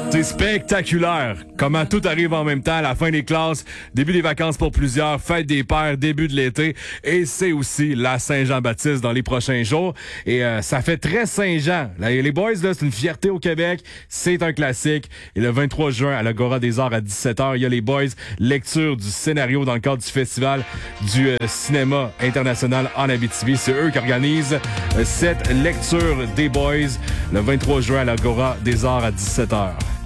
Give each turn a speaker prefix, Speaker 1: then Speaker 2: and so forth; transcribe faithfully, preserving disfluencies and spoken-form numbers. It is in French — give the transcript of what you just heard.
Speaker 1: C'est spectaculaire. Comment tout arrive en même temps, la fin des classes, début des vacances pour plusieurs, fête des pères, début de l'été. Et c'est aussi la Saint-Jean-Baptiste dans les prochains jours. Et euh, ça fait très Saint-Jean. Là, les boys, là, c'est une fierté au Québec. C'est un classique. Et le vingt-trois juin, à l'Agora des Arts à dix-sept heures, il y a les boys. Lecture du scénario dans le cadre du festival du euh, cinéma international en Abitibi. C'est eux qui organisent euh, cette lecture des boys le vingt-trois juin à l'Agora des Arts à dix-sept heures.